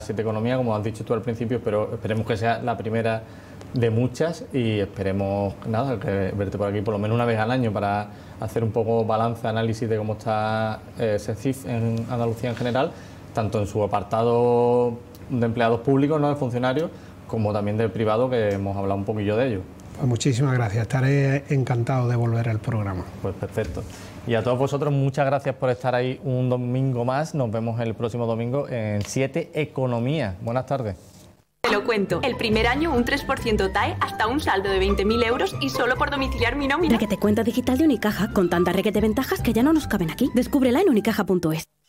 Siete Economía, como has dicho tú al principio, pero esperemos que sea la primera de muchas y esperemos que verte por aquí por lo menos una vez al año para hacer un poco balance, análisis de cómo está SECIF en Andalucía en general, tanto en su apartado de empleados públicos, ¿no?, de funcionarios, como también del privado, que hemos hablado un poquillo de ello. Pues muchísimas gracias, estaré encantado de volver al programa. Pues perfecto. Y a todos vosotros, muchas gracias por estar ahí un domingo más. Nos vemos el próximo domingo en 7 Economía. Buenas tardes. Te lo cuento. El primer año un 3% TAE hasta un saldo de 20.000 euros y solo por domiciliar mi nómina. Requete cuenta digital de Unicaja con tantas requete ventajas que ya no nos caben aquí. Descúbrela en unicaja.es.